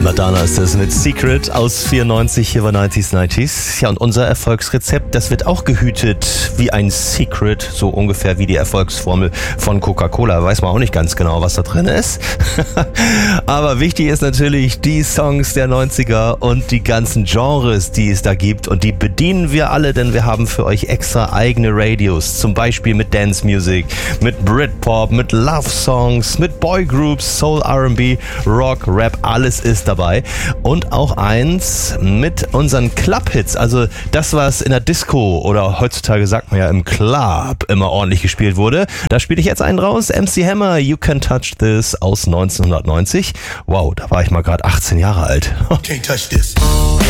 Madonna ist das mit Secret aus 94, hier war 90s. Ja, und unser Erfolgsrezept, das wird auch gehütet wie ein Secret, so ungefähr wie die Erfolgsformel von Coca-Cola. Weiß man auch nicht ganz genau, was da drin ist. Aber wichtig ist natürlich die Songs der 90er und die ganzen Genres, die es da gibt. Und die bedienen wir alle, denn wir haben für euch extra eigene Radios. Zum Beispiel mit Dance Music, mit Britpop, mit Love Songs, mit Boygroups, Soul, R&B, Rock, Rap, alles ist dabei. Und auch eins mit unseren Club-Hits, also das, was in der Disco oder heutzutage sagt man ja im Club immer ordentlich gespielt wurde. Da spiele ich jetzt einen raus. MC Hammer, You Can Touch This aus 1990. Wow, da war ich mal gerade 18 Jahre alt. Can't touch this.